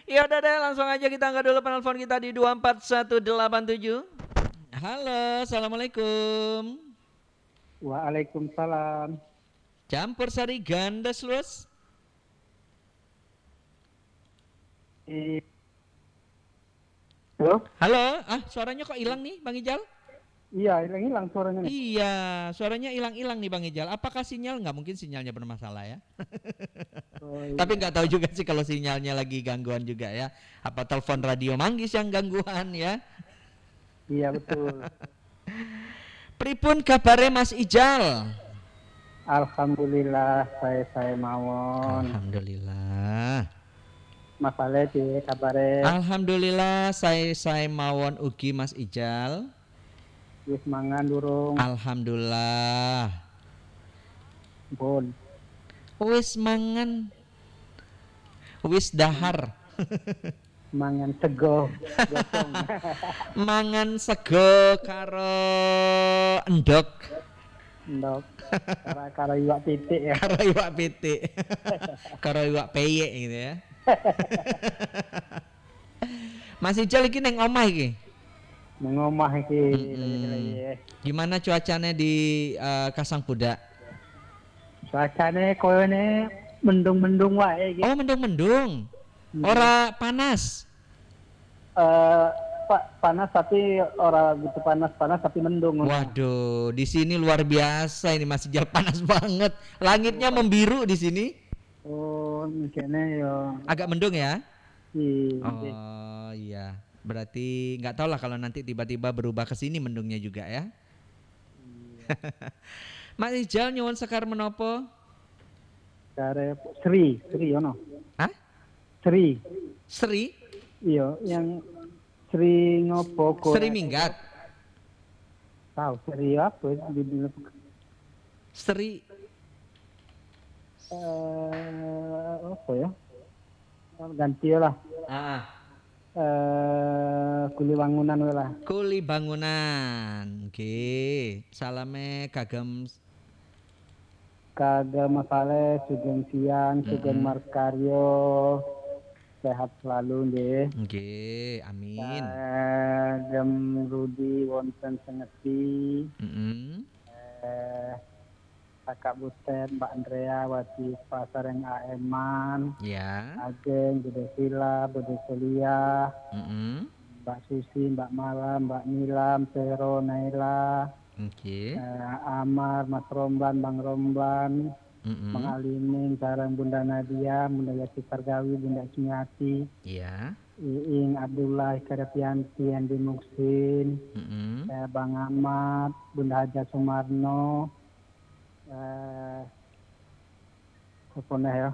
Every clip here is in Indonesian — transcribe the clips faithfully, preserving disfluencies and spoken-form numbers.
Ya udah deh, langsung aja kita angkat dulu penelpon kita di dua empat satu delapan tujuh. Halo, assalamualaikum. Waalaikumsalam. Campur sari ganda luas. Eh, Halo? Halo, ah suaranya kok hilang nih Bang Ijal? Iya, hilang-hilang suaranya nih. Iya, suaranya hilang-hilang nih Bang Ijal. Apakah sinyal? Nggak mungkin sinyalnya bermasalah ya. Oh Tapi iya, nggak tahu juga sih kalau sinyalnya lagi gangguan juga ya. Apa telepon radio manggis yang gangguan ya? iya betul. Pripun kabare Mas Ijal? Alhamdulillah saya saya mawon. Alhamdulillah. Masalah di kabare Alhamdulillah saya saya mawon ugi Mas Ijal. wis mangan durung Alhamdulillah. pun. Wis mangan, wis dahar. Mangan sego gosong. Mangan sego karo endok. Ndok. Kara kara iwak titik ya. Karo iwak pitik. Karo iwak peyek gitu ya. Mas Ijal iki neng omah iki. Mengomah iki Mm-mm. lagi-lagi. Gimana cuacanya di uh, Kasang Pudak? Cuacane koyone mendung-mendung wae iki. Oh, mendung-mendung. Ora panas. Eh pa- panas tapi orang gitu panas-panas tapi mendung. Waduh, di sini luar biasa ini Mas Ijal, panas banget. Langitnya membiru di sini. Oh, kene yo. Agak mendung ya? Iya. Oh iya, berarti nggak tahu lah kalau nanti tiba-tiba berubah ke sini mendungnya juga ya. Mas Ijal nyuwun sekar menopo? Kare Sri, Sri ono. Hah? Sri. Sri? Iya, yang Sri ngopo kok. Sri Minggat. Tahu Sri apa di di Sri eh apa ya? Ganti lah. ah, Eh kuli bangunan we lah. Kuli bangunan. Oke, salame kagem Kagak masalah sugeng siang, sugeng Mm-mm. markaryo. Sehat selalu nggih. Oke, amin. Kagem Rudi wonten sengeti. Mm-mm. Eh, Kakak Butet, Mbak Andrea, Wati Pasareng Aeman, Ya. Ageng, Bude Sila, Bude Celia, Mm-mm. Mbak Susi, Mbak Malam, Mbak Nilam, Pero, Naila, Oke. eh, Amar, Mas Romban, Bang Romban, Mm-mm. Bang Alining, Sarang Bunda Nadia, Bunda Yati Pargawi, Bunda Sumiati, Ya. Iing Abdullah, Karapianti, Andi Muksin, Mm-mm. eh, Bang Ahmad, Bunda Haja Sumarno, eh apa nih ya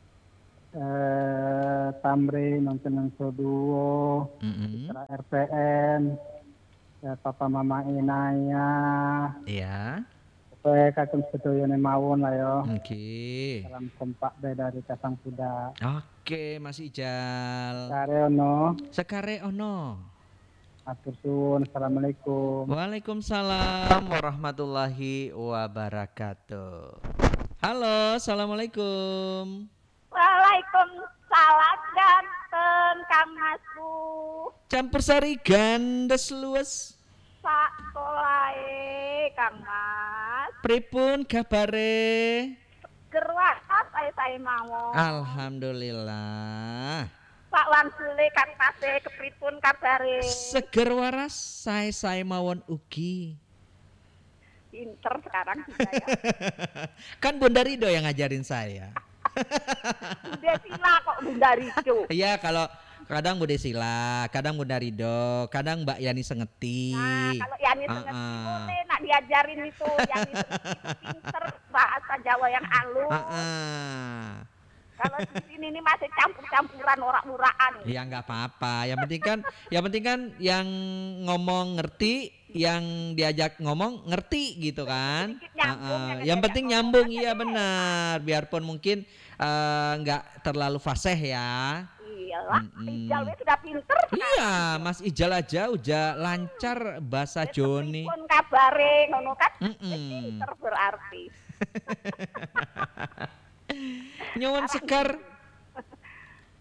eh Tamrin nonton nonton duo Mm-mm. R P N eh, Papa Mama Inaya Ya. supaya kakek sedoyo mawon lah yo Oke. salam kompak deh dari Kasang Kuda Oke, Mas Ijal. Karyono Sekare ono. atur suwun assalamualaikum. Waalaikumsalam warahmatullahi wabarakatuh. Halo, assalamualaikum. Waalaikumsalam ganteng Kang Masku. Campur sari gandes luwes. Sak solae Kang Mas. Pripun kabare? Gerwas saya saya mau. Alhamdulillah. Pak Wangsule Kang Pase kepripun kabare? Seger waras saya saya mawon ugi. Pinter sekarang juga ya. Kan Bunda Rido yang ngajarin saya. Bunda Sila kok Bunda Rido. Iya, kalau kadang Bunda Sila, kadang Bunda Rido, kadang Mbak Yani Sengeti. Nah, kalau Yani Sengeti Uh-uh. boleh nak diajarin itu. Yani Sengeti itu pinter bahasa Jawa yang halus. Uh-uh. Kalau di sini ini masih campur-campuran orang-uraan. Ya nggak apa-apa. Yang penting kan, yang penting kan yang ngomong ngerti, yang diajak ngomong ngerti gitu kan. Sedikit nyambung, Uh-uh. yang Yang diajak penting ngomong nyambung, aja iya deh. benar. Biarpun mungkin eh, nggak terlalu fasih ya. Iyalah, Mm-mm. Ijal we sudah pinter. Iya, Mas Ijal aja udah lancar bahasa Joni. Pun kabare ngono kan. Mm-mm. Pinter berarti. Nyuwun sekar.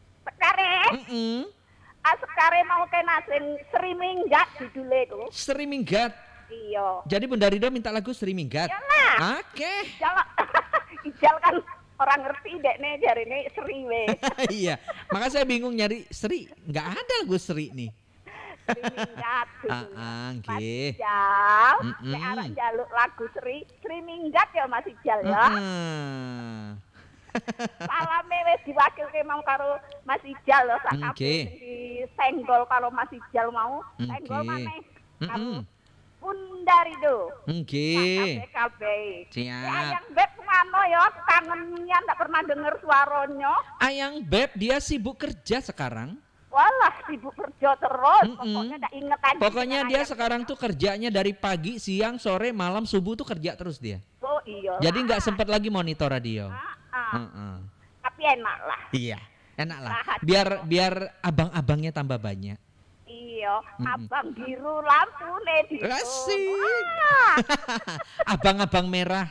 Asekare, Heeh. asekare mau kena sing Sri Minggat judule ku. Sri Minggat. Iya. Jadi Bunda Rido minta lagu Sri Minggat. Iyalah. Oke. Ijal, Ijal kan orang ngerti dekne jarine Sri we. Iya. Maka saya bingung nyari Sri. Nggak ada lagu Sri nih. Sri Minggat Ah, judulnya. ah, Mas nggih. Ijal, Mm-mm. nek arek njaluk lagu Sri, Sri Minggat ya Mas Ijal ya. Heeh. Salame wis diwakilke mau karo Mas Ijal lho sak Nggih. kabeh sing disenggol karo Mas Ijal mau. Senggol Nggih. maneh karo Heeh. Bunda Rido. Nggih. Kabeh. Siap. Ayang Beb mano ya, aku kangennya ndak pernah denger suaranya. Ayang Beb dia sibuk kerja sekarang. Walah sibuk kerja terus, Mm-mm. pokoknya ndak inget aja. Pokoknya dengan dia Ayang sekarang tuh kerjanya dari pagi, siang, sore, malam, subuh tuh kerja terus dia. Beb. Oh iya. Jadi nggak sempat lagi monitor radio. Ah, ah. Heeh. Tapi enak lah. Iya, enak lah. Rahat. Biar biar abang-abangnya tambah banyak. Iya, Mm-mm. abang biru lampu di. Asik. Ah. Abang-abang merah.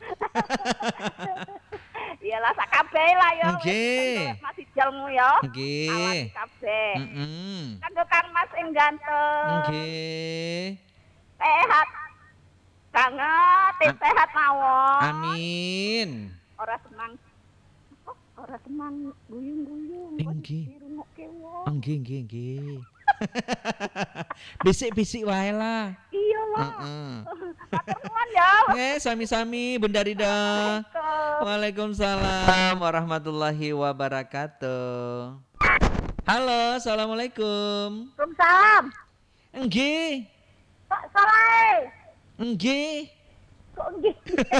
Iyalah sak kabeh lah ya. Nggih. Mas Ijalmu ya. Nggih. Awas kabeh. Heeh. Kanggo Kang Mas sing ganteng. Nggih. Sehat. Banget, Am- sehat mawon. Amin. Ora senang. Oh, ora senang guyung-guyung. Kok Nggih. dirungokke wong. Oh, nggih, nggih, nggih. Bisik-bisik wae lah. Iya lah. Heeh. Matur nuwun ya. Nggih, sami-sami Bunda Rida. Assalamualaikum. Waalaikumsalam warahmatullahi wabarakatuh. Halo, assalamualaikum. Waalaikumsalam. Nggih, Pak Saleh. nggih. Kok nggih?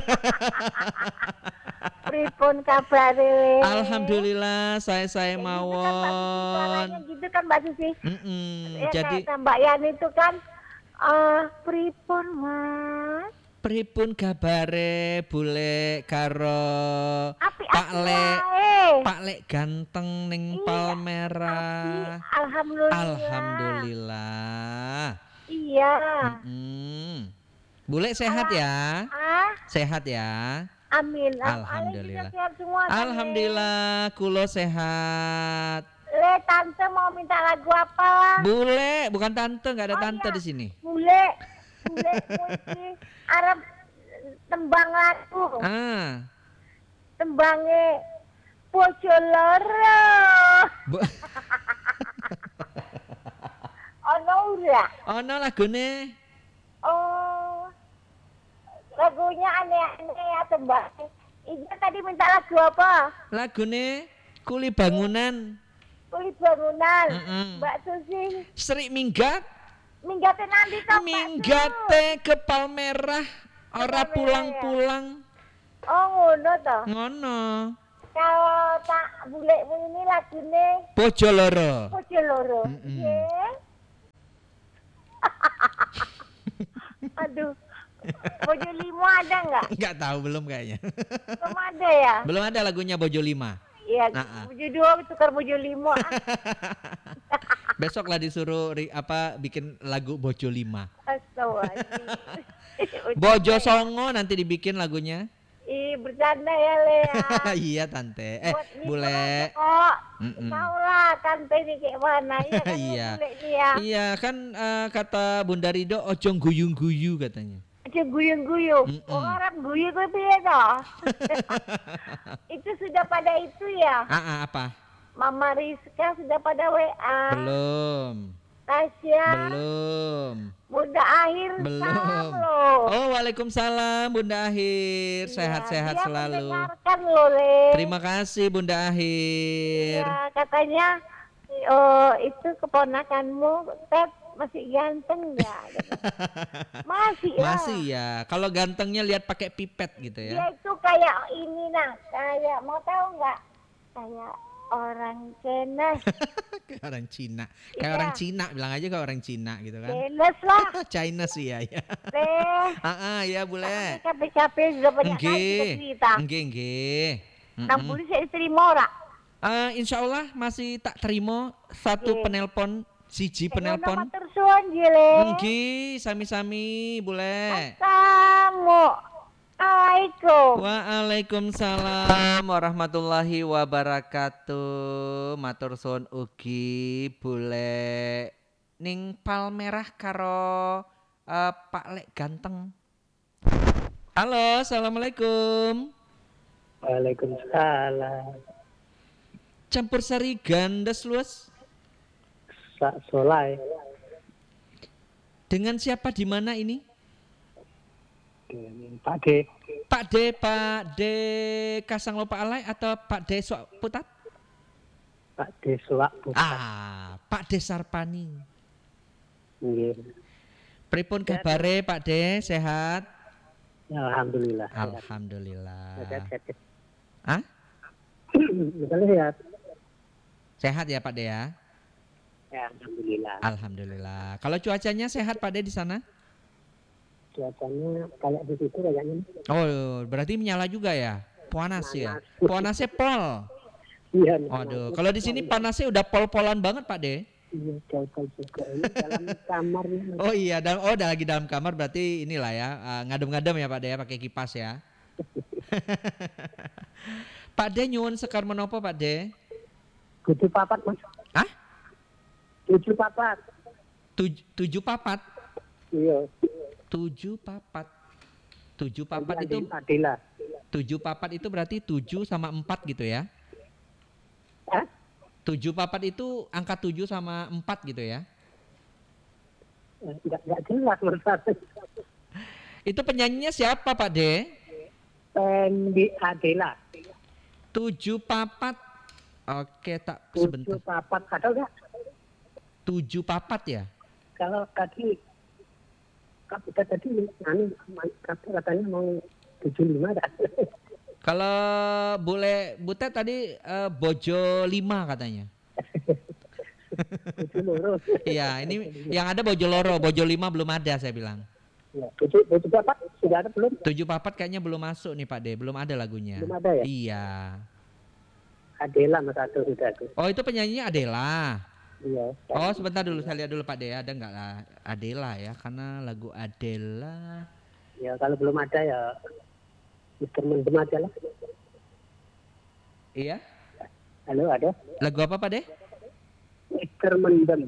Pripun kabare? Alhamdulillah, saya saya Ya, gitu kan, Mbak Susi, mawon. suaranya gitu kan Mbak Susi. Mm-mm, Ya, Jadi kayak Mbak Yani itu kan eh pripun Mas? pripun kabare bule karo Api Pak api Le wae. Pak Lek ganteng ning Iya, Palmerah. Api, Alhamdulillah. Alhamdulillah. Iya. Mm-mm. Bule sehat ya? Ah, Sehat ya? amin. Alhamdulillah. Ale juga sehat semua, kan, Le? Alhamdulillah, kulo sehat. Le, tante mau minta lagu apa lah? Bule, bukan tante, nggak ada Oh, tante iya. di sini. Bule, bule kuwi Arab tembang lagu. Ah, Tembange bojo loro. bu- Ono ora? ono lagune. Oh. Lagunya aneh-aneh ya tembang. Iya tadi minta lagu apa? Lagune kuli bangunan. Kulit bangunan. Mm-mm. Mbak Susi. Sri minggat, Minggate nanti toh Mbak Su. minggate ke Palmerah, ora Palmerah, ya? pulang-pulang. Oh ngono toh. Ngono. Kalau tak bulekmu ini lagune Bojo loro. bojo loro. Mm-mm. Nggih. Aduh. Bojo limo ada nggak? Nggak tahu belum kayaknya. Belum ada ya? Belum ada lagunya Bojo lima. Iya, Nah, ah. bojo dua tukar bojo limo. ah. Besok lah disuruh ri- apa bikin lagu Bojo lima. Astagfirullahaladzim. Bojo Songo nanti dibikin lagunya. Ih, bercanda ya, Lea. Iya tante. Eh, Buat ngibur bule. aja kok. Mm-mm. Tahu lah tante ini kayak mana. Iya kan Iya. bule ini ya. Iya kan eh, kata Bunda Rido ojo guyung-guyu katanya. Aja guyung-guyung. Mm-mm. Oh, orang guyu gue piye toh? Itu sudah pada itu ya. Ah, ah, apa? Mama Rizka sudah pada W A. Belum. Tasya. Belum. Bunda Akhir Belum. salam loh. Oh, Waalaikumsalam Bunda Akhir. Iya, Sehat-sehat dia selalu. mendengarkan loh, Le. Terima kasih Bunda Akhir. Ya, katanya oh itu keponakanmu Ted masih ganteng nggak? Masih lah. Masih ya. Kalau gantengnya lihat pakai pipet gitu Dia ya. itu kayak ini nah, kayak mau tahu nggak? Kayak orang Cina. Kayak orang Cina. Kayak Iya. orang Cina, bilang aja kayak orang Cina gitu kan. Cines lah. China sih ya. ya. Teh. Ah, ah, ya boleh. Capek-capek sudah banyak kali kita Nggih. cerita. Nggih, nggih. Nang Mm-mm. boleh saya terima ora? Eh, insya Allah masih tak terima satu Nggih. penelpon, siji penelpon. Matur suwun jile. Nggih, sami-sami boleh. Kamu Assalamualaikum. Waalaikumsalam warahmatullahi wabarakatuh. Matur suwun ugi bule ning Palmerah karo eh, Pak Lek ganteng. Halo, assalamualaikum. Waalaikumsalam. Campur sari gandes luas. Sak Solai. Dengan siapa di mana ini? Dengan Pak D. Pak D, Pak D Kasang Lopa Alai atau Pak D Suak Putat? Pak D Suak Putat. Ah, Pak D Sarpani. Nggih. Pripun kabare Pak D, sehat? Alhamdulillah. Alhamdulillah. Sehat, sehat. Ah? Betul sehat. Sehat ya Pak D ya? Ya, alhamdulillah. Alhamdulillah. Kalau cuacanya sehat Pak D di sana? Cuacanya kayak di situ kayaknya. Oh, berarti menyala juga ya? Panas ya? Panasnya pol. Iya. Waduh, kalau di sini panasnya udah pol-polan banget Pak D. Iya, jauh juga. Ini dalam kamar nih. Oh iya, dalam oh udah lagi dalam kamar berarti inilah ya, uh, ngadem-ngadem ya Pak D ya, pakai kipas ya. Pak D nyuwun sekar menopo Pak D? Tujuh papat mas. Hah? Tujuh papat. Tuj, tujuh papat? Iya. Tujuh papat. Tujuh papat itu Adila. tujuh papat itu berarti tujuh sama empat gitu ya? Hah? Tujuh papat itu angka tujuh sama empat gitu ya? Enggak enggak jelas menurut saya. Itu penyanyinya siapa Pak D? Pendi Adela. Tujuh papat. Oke, tak Tujuh sebentar. papat ada enggak? Tujuh papat ya? Kalau tadi kita tadi anu katanya mau tujuh lima ada. Kalau bule butet tadi eh, bojo lima katanya. Tujuh lurus. Iya, ini yang ada bojo loro, bojo lima belum ada saya bilang. Ya, tujuh tujuh papat sudah ada belum? Tujuh papat kayaknya belum masuk nih Pak D, belum ada lagunya. Belum ada ya? Iya. Adela mas satu sudah tuh. Oh itu penyanyinya Adela. Iya. Oh sebentar dulu saya lihat dulu Pak D, ada nggak lah Adela ya? Karena lagu Adela. Ya kalau belum ada ya mister Mendem aja lah. Iya. Halo ada? Lagu apa Pak D? mister Mendem.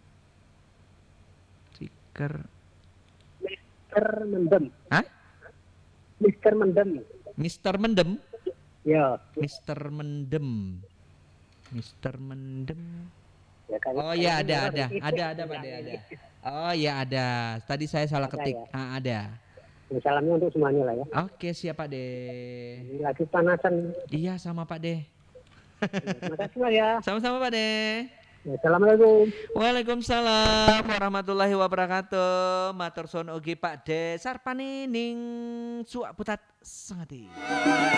Stiker. mister Mendem. Hah? mister Mendem. Mister Mendem. Ya. Mister Mendem. Mister Mendem. Ya, kan, Oh ya ada ada ada ada Pak D ada. Oh ya ada. Tadi saya salah Ada, ketik. ya? Ah, ada. Ya, salamnya untuk semuanya lah ya. Oke siap Pak D. Ini lagi panasan. Iya sama Pak D. Terima kasih lah ya. Sama-sama Pak D. Ya, assalamualaikum. Waalaikumsalam warahmatullahi wabarakatuh. Matur suwun ugi Pak D Sarpani ning Suak Putat Sengati.